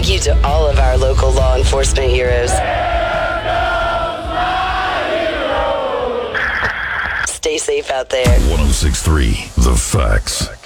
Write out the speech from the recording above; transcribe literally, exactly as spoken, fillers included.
thank you to all of our local law enforcement heroes. Stay safe out there. one oh six point three The Facts.